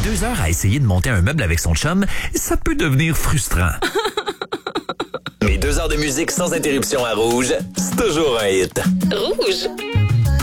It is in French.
2 heures à essayer de monter un meuble avec son chum, ça peut devenir frustrant. Mais 2 heures de musique sans interruption à Rouge, c'est toujours un hit. Rouge.